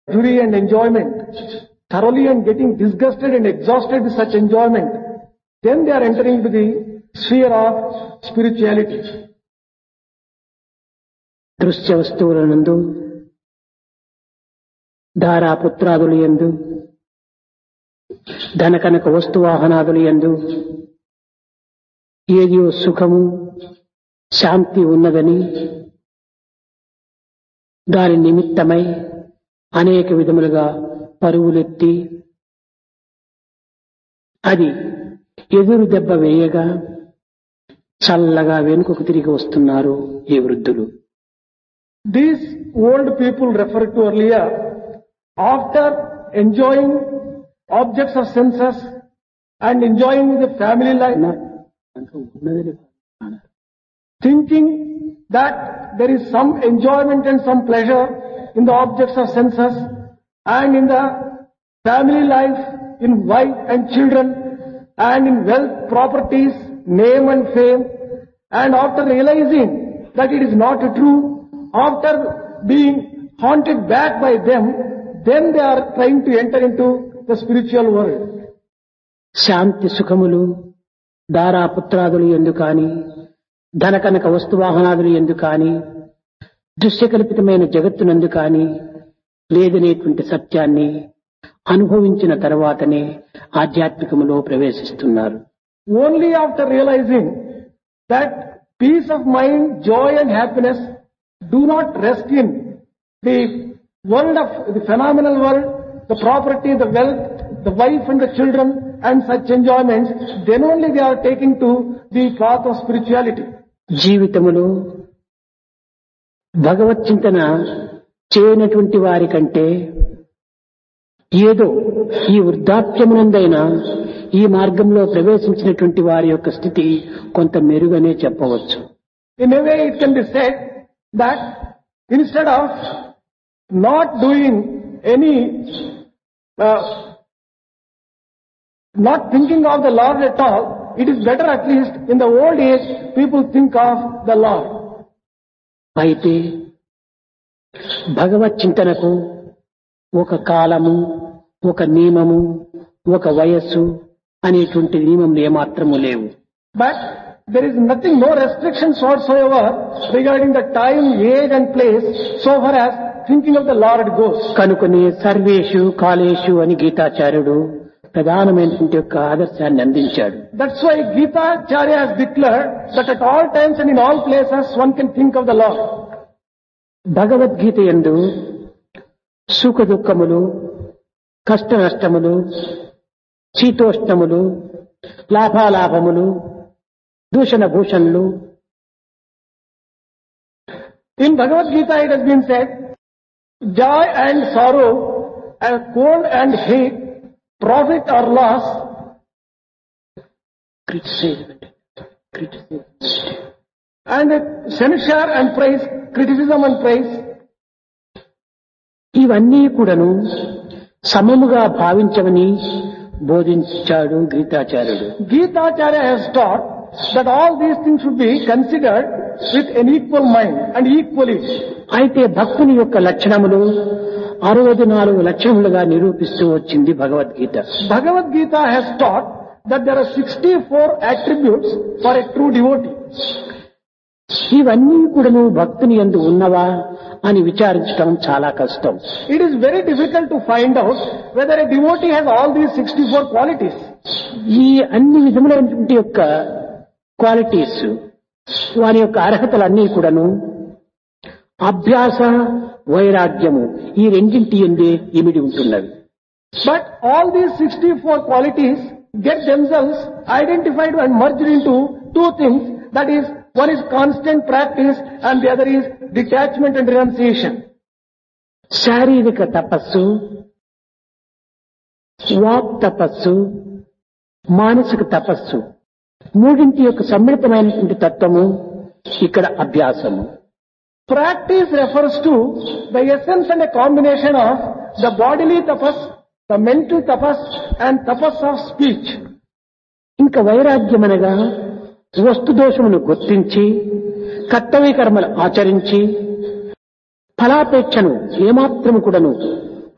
luxury and enjoyment, thoroughly and getting disgusted and exhausted with such enjoyment, then they are entering into the sphere of spirituality. దృశ్య వస్తువులనందు ధారాపుత్రాదులు యందు ధనకనక వస్తువాహనాదులు యందు ఏదో సుఖము శాంతి ఉన్నదని దాని నిమిత్తమై అనేక విధములుగా పరుగులెత్తి అది ఎదురు దెబ్బ వేయగా చల్లగా వెనుకకు తిరిగి వస్తున్నారు ఈ వృద్ధులు. These old people referred to earlier, after enjoying objects of senses and enjoying the family life, thinking that there is some enjoyment and some pleasure in the objects of senses and in the family life, in wife and children and in wealth, properties, name and fame, and after realizing that it is not true, after being haunted back by them, then they are trying to enter into the spiritual world. శాంతి సుఖములు దారాపుత్రాదులు యందు కాని ధనకనక వస్తువాహనాదులు యందు కాని దృశ్యకల్పితమైన జగత్తునందు కాని లేదనేటువంటి సత్యాన్ని అనుభవించిన తర్వాతనే ఆధ్యాత్మికములో ప్రవేశిస్తున్నారు. Only after realizing that peace of mind, joy and happiness do not rest in the world of the phenomenal world, the property, the wealth, the wife and the children and such enjoyments, then only they are taking to the path of spirituality. జీవితములో భగవత్ చింతన చేయనటువంటి వారి కంటే ఏదో ఈ వృద్ధాప్యమునందైనా ఈ మార్గంలో ప్రవేశించినటువంటి వారి యొక్క స్థితి కొంత మెరుగనే చెప్పవచ్చు. In a way it can be said that instead of not doing any, not thinking of the Lord at all, it is better at least in the old age people think of the Lord. అయితే భగవత్ చింతనకు ఒక కాలము, ఒక నియమము, ఒక వయస్సు అనేటువంటి నియమములు ఏమాత్రము లేవు. But there is nothing, no restrictions whatsoever regarding the time, age and place so far as thinking of the Lord goes. కనుకనే సర్వేషు కాలేషు అని గీతాచార్యుడు ప్రధానమైనటువంటి యొక్క ఆదర్శాన్ని అందించాడు. That's why Gita Acharya has declared that at all times and in all places one can think of the Lord. Bhagavad Gita యందు సుఖ దుఃఖములు, కష్ట నష్టములు, శీతోష్ణములు, లాభాలాభములు, దూషణ భూషణలు. In Bhagavad Gita it has been said, joy and sorrow, and cold and hate, profit or loss, and censure and praise, criticism and praise. ఇవన్నీ కూడాను సమముగా భావించమని బోధించాడు గీతాచార్యుడు. Gita Acharya has taught that all these things should be considered with an equal mind and equally. అయితే భక్తుని యొక్క లక్షణములు 64 లక్షణములుగా నిరూపిస్తూ వచ్చింది Bhagavad Gita. Bhagavad Gita has taught that there are 64 attributes for a true devotee. ఇవన్నీ కూడాను భక్తుని యందు ఉన్నవా అని విచారించడం చాలా కష్టం. It is very difficult to find out whether a devotee has all these 64 qualities. ఈ అన్ని విధములైనటువంటి యొక్క క్వాలిటీస్, వారి యొక్క అర్హతలన్నీ కూడాను అభ్యాస, వైరాగ్యము ఈ రెండింటి యందే ఇమిడి ఉంటున్నవి. But all these 64 qualities get themselves identified and merged into two things, that is, one is constant practice and the other is detachment and renunciation. శారీరక తపస్సు, వాక్ తపస్సు, మానసిక తపస్సు మూడింటి యొక్క సమ్మిళితమైనటువంటి తత్వము ఇక్కడ అభ్యాసము. Practice refers to the essence and a combination of the bodily tapas, the mental tapas and tapas of speech. ఇంకా వైరాగ్యం అనగా వస్తు దోషమును గుర్తించి కర్తవ్య కర్మలు ఆచరించి ఫలాపేక్షను ఏమాత్రము కూడాను